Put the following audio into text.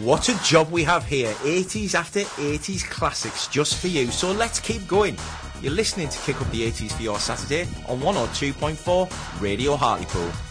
What a job we have here. 80s after 80s classics just for you. So let's keep going. You're listening to Kick Up the 80s for your Saturday on 102.4 Radio Hartlepool.